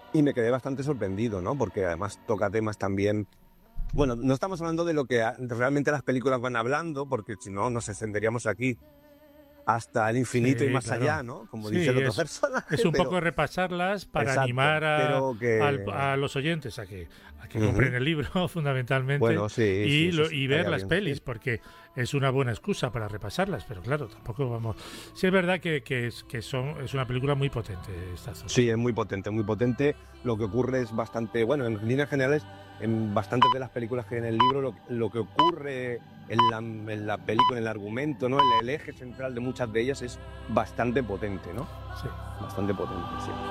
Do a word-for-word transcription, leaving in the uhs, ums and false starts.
y me quedé bastante sorprendido, ¿no? Porque además toca temas también... Bueno, no estamos hablando de lo que a- realmente las películas van hablando, porque si no nos extenderíamos aquí hasta el infinito y Sí, más claro. allá, ¿no? Como dice el Sí, otro es, es personaje, un pero... poco repasarlas para Exacto, animar a, pero al- que... a los oyentes a que, a que compren Ujú. el libro, fundamentalmente, Bueno, sí, sí, y, eso lo, sí, y ver estaría las bien, sí. pelis, porque es una buena excusa para repasarlas, pero claro, tampoco vamos... Sí es verdad que, que, es, que son, es una película muy potente, esta zona. Sí, es muy potente, muy potente. Lo que ocurre es bastante, bueno, en líneas generales, en bastantes de las películas que hay en el libro, lo, lo que ocurre en la, en la película, en el argumento, ¿no? El, el eje central de muchas de ellas es bastante potente, ¿no? Sí. Bastante potente, sí.